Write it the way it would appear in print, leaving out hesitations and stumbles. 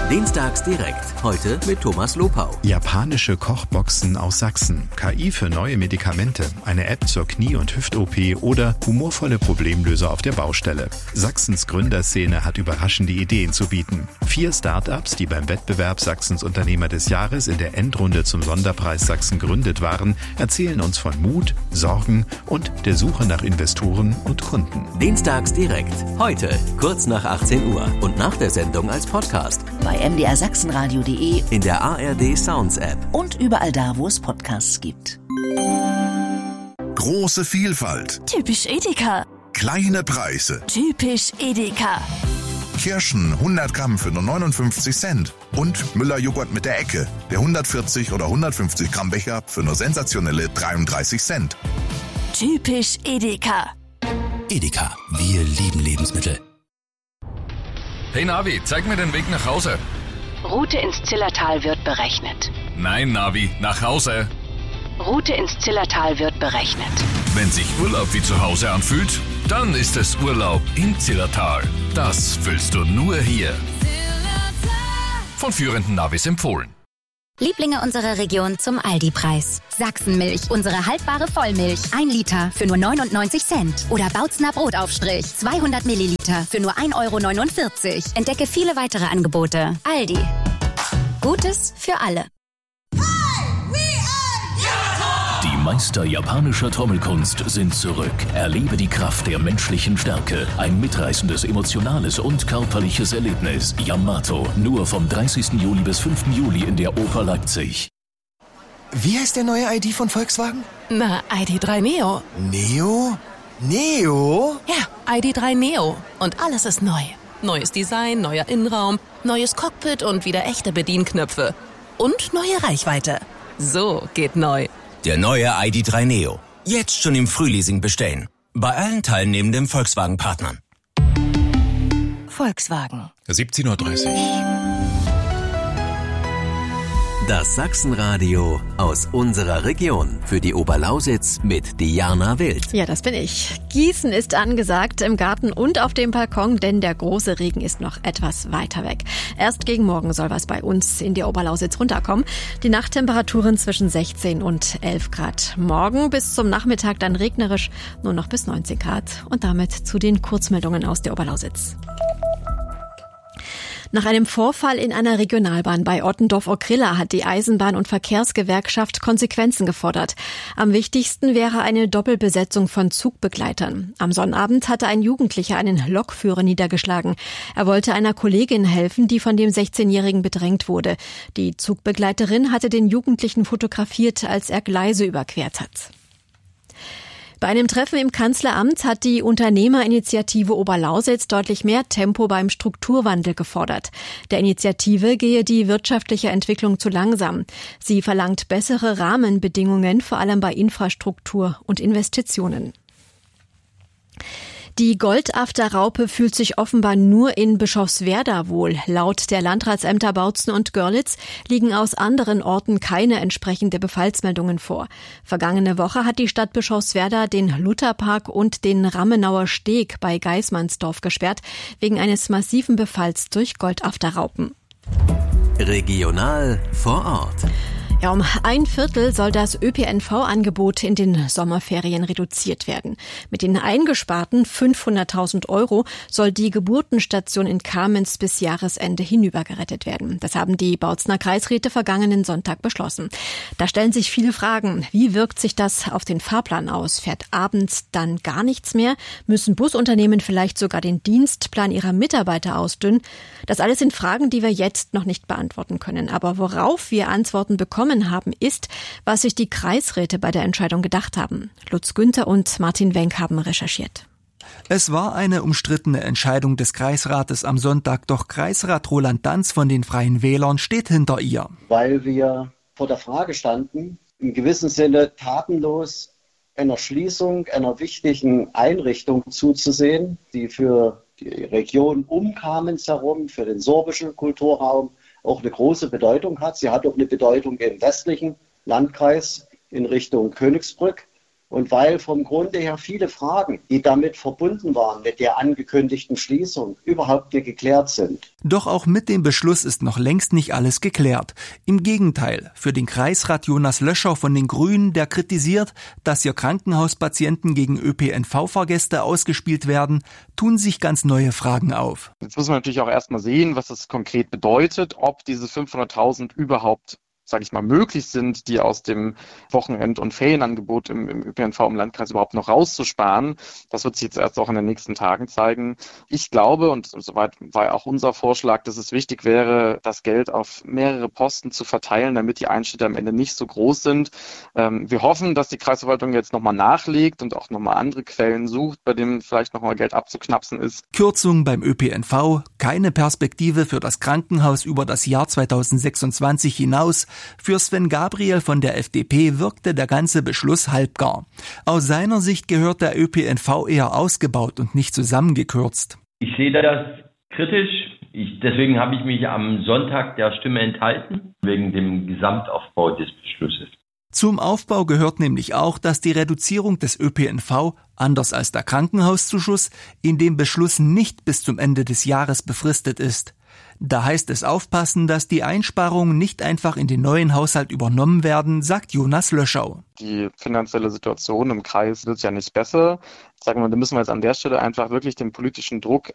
Dienstags direkt. Heute mit Thomas Lopau. Japanische Kochboxen aus Sachsen. KI für neue Medikamente. Eine App zur Knie- und Hüft-OP oder humorvolle Problemlöser auf der Baustelle. Sachsens Gründerszene hat überraschende Ideen zu bieten. 4 Start-ups, die beim Wettbewerb Sachsens Unternehmer des Jahres in der Endrunde zum Sonderpreis Sachsen gegründet waren, erzählen uns von Mut, Sorgen und der Suche nach Investoren und Kunden. Dienstags direkt. Heute, kurz nach 18 Uhr und nach der Sendung als Podcast. Bei mdrsachsenradio.de, in der ARD Sounds App und überall da, wo es Podcasts gibt. Große Vielfalt. Typisch Edeka. Kleine Preise. Typisch Edeka. Kirschen 100 Gramm für nur 59 Cent. Und Müller-Joghurt mit der Ecke. Der 140 oder 150 Gramm Becher für nur sensationelle 33 Cent. Typisch Edeka. Edeka, wir lieben Lebensmittel. Hey Navi, zeig mir den Weg nach Hause. Route ins Zillertal wird berechnet. Nein, Navi, nach Hause. Route ins Zillertal wird berechnet. Wenn sich Urlaub wie zu Hause anfühlt, dann ist es Urlaub im Zillertal. Das fühlst du nur hier. Von führenden Navis empfohlen. Lieblinge unserer Region zum Aldi-Preis. Sachsenmilch, unsere haltbare Vollmilch. 1 Liter für nur 99 Cent. Oder Bautzner Brotaufstrich, 200 Milliliter für nur 1,49 €. Entdecke viele weitere Angebote. Aldi. Gutes für alle. Die Meister japanischer Trommelkunst sind zurück. Erlebe die Kraft der menschlichen Stärke. Ein mitreißendes, emotionales und körperliches Erlebnis. Yamato, nur vom 30. Juli bis 5. Juli in der Oper Leipzig. Wie heißt der neue ID von Volkswagen? Na, ID.3 Neo. Neo? Neo? Ja, ID.3 Neo. Und alles ist neu. Neues Design, neuer Innenraum, neues Cockpit und wieder echte Bedienknöpfe. Und neue Reichweite. So geht neu. Der neue ID.3 Neo. Jetzt schon im Frühleasing bestellen. Bei allen teilnehmenden Volkswagen-Partnern. Volkswagen. 17:30 Uhr. Das Sachsenradio aus unserer Region. Für die Oberlausitz mit Diana Wild. Ja, das bin ich. Gießen ist angesagt im Garten und auf dem Balkon, denn der große Regen ist noch etwas weiter weg. Erst gegen morgen soll was bei uns in der Oberlausitz runterkommen. Die Nachttemperaturen zwischen 16 und 11 Grad. Morgen bis zum Nachmittag dann regnerisch, nur noch bis 19 Grad. Und damit zu den Kurzmeldungen aus der Oberlausitz. Nach einem Vorfall in einer Regionalbahn bei Ottendorf-Okrilla hat die Eisenbahn- und Verkehrsgewerkschaft Konsequenzen gefordert. Am wichtigsten wäre eine Doppelbesetzung von Zugbegleitern. Am Sonnabend hatte ein Jugendlicher einen Lokführer niedergeschlagen. Er wollte einer Kollegin helfen, die von dem 16-Jährigen bedrängt wurde. Die Zugbegleiterin hatte den Jugendlichen fotografiert, als er Gleise überquert hat. Bei einem Treffen im Kanzleramt hat die Unternehmerinitiative Oberlausitz deutlich mehr Tempo beim Strukturwandel gefordert. Der Initiative gehe die wirtschaftliche Entwicklung zu langsam. Sie verlangt bessere Rahmenbedingungen, vor allem bei Infrastruktur und Investitionen. Die Goldafterraupe fühlt sich offenbar nur in Bischofswerda wohl. Laut der Landratsämter Bautzen und Görlitz liegen aus anderen Orten keine entsprechende Befallsmeldungen vor. Vergangene Woche hat die Stadt Bischofswerda den Lutherpark und den Rammenauer Steg bei Geismannsdorf gesperrt, wegen eines massiven Befalls durch Goldafterraupen. Regional vor Ort. Ja, um 1/4 soll das ÖPNV-Angebot in den Sommerferien reduziert werden. Mit den eingesparten 500.000 € soll die Geburtenstation in Kamenz bis Jahresende hinübergerettet werden. Das haben die Bautzner Kreisräte vergangenen Sonntag beschlossen. Da stellen sich viele Fragen. Wie wirkt sich das auf den Fahrplan aus? Fährt abends dann gar nichts mehr? Müssen Busunternehmen vielleicht sogar den Dienstplan ihrer Mitarbeiter ausdünnen? Das alles sind Fragen, die wir jetzt noch nicht beantworten können. Aber worauf wir Antworten bekommen haben, ist, was sich die Kreisräte bei der Entscheidung gedacht haben. Lutz Günther und Martin Wenck haben recherchiert. Es war eine umstrittene Entscheidung des Kreisrates am Sonntag, doch Kreisrat Roland Danz von den Freien Wählern steht hinter ihr. Weil wir vor der Frage standen, im gewissen Sinne tatenlos einer Schließung einer wichtigen Einrichtung zuzusehen, die für die Region um Kamenz herum, für den sorbischen Kulturraum auch eine große Bedeutung hat. Sie hat auch eine Bedeutung im westlichen Landkreis in Richtung Königsbrück. Und weil vom Grunde her viele Fragen, die damit verbunden waren, mit der angekündigten Schließung, überhaupt nicht geklärt sind. Doch auch mit dem Beschluss ist noch längst nicht alles geklärt. Im Gegenteil, für den Kreisrat Jonas Löscher von den Grünen, der kritisiert, dass hier Krankenhauspatienten gegen ÖPNV-Fahrgäste ausgespielt werden, tun sich ganz neue Fragen auf. Jetzt muss man natürlich auch erstmal sehen, was das konkret bedeutet, ob diese 500.000 überhaupt, sage ich mal, möglich sind, die aus dem Wochenend- und Ferienangebot im ÖPNV im Landkreis überhaupt noch rauszusparen. Das wird sich jetzt erst auch in den nächsten Tagen zeigen. Ich glaube, und soweit war ja auch unser Vorschlag, dass es wichtig wäre, das Geld auf mehrere Posten zu verteilen, damit die Einschnitte am Ende nicht so groß sind. Wir hoffen, dass die Kreisverwaltung jetzt nochmal nachlegt und auch nochmal andere Quellen sucht, bei denen vielleicht nochmal Geld abzuknapsen ist. Kürzung beim ÖPNV, keine Perspektive für das Krankenhaus über das Jahr 2026 hinaus. Für Sven Gabriel von der FDP wirkte der ganze Beschluss halbgar. Aus seiner Sicht gehört der ÖPNV eher ausgebaut und nicht zusammengekürzt. Ich sehe das kritisch. Deswegen habe ich mich am Sonntag der Stimme enthalten, wegen dem Gesamtaufbau des Beschlusses. Zum Aufbau gehört nämlich auch, dass die Reduzierung des ÖPNV, anders als der Krankenhauszuschuss, in dem Beschluss nicht bis zum Ende des Jahres befristet ist. Da heißt es aufpassen, dass die Einsparungen nicht einfach in den neuen Haushalt übernommen werden, sagt Jonas Löschau. Die finanzielle Situation im Kreis wird ja nicht besser. Sagen wir, da müssen wir jetzt an der Stelle einfach wirklich den politischen Druck